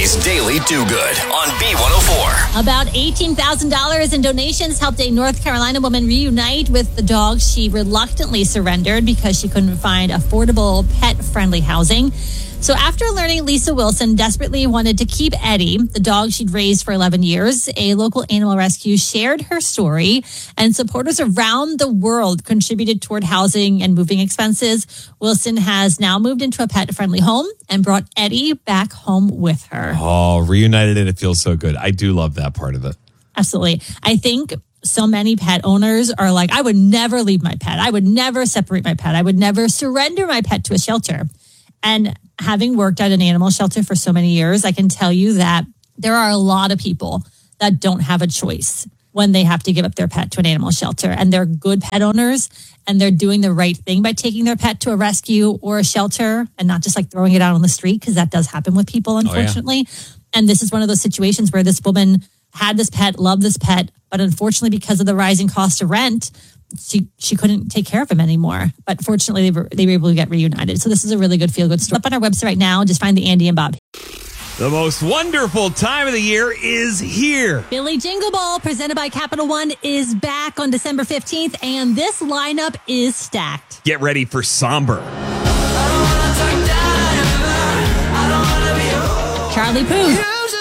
Charlie's Daily Do Good on B104. About $18,000 in donations helped a North Carolina woman reunite with the dog she reluctantly surrendered because she couldn't find affordable pet-friendly housing. So after learning Lisa Wilson desperately wanted to keep Eddie, the dog she'd raised for 11 years, a local animal rescue shared her story, and supporters around the world contributed toward housing and moving expenses. Wilson has now moved into a pet-friendly home and brought Eddie back home with her. Oh, reunited and it feels so good. I do love that part of it. Absolutely. I think so many pet owners are like, I would never leave my pet. I would never separate my pet. I would never surrender my pet to a shelter. And having worked at an animal shelter for so many years, I can tell you that there are a lot of people that don't have a choice when they have to give up their pet to an animal shelter. And they're good pet owners and they're doing the right thing by taking their pet to a rescue or a shelter and not just like throwing it out on the street, because that does happen with people, unfortunately. Oh, yeah. And this is one of those situations where this woman had this pet, loved this pet, but unfortunately, because of the rising cost of rent, she couldn't take care of him anymore. But fortunately, they were able to get reunited. So this is a really good feel-good story. Up on our website right now, just find the Andy and Bob. The most wonderful time of the year is here. Billy Jingle Ball, presented by Capital One, is back on December 15th, and this lineup is stacked. Get ready for Somber. Charlie Puth.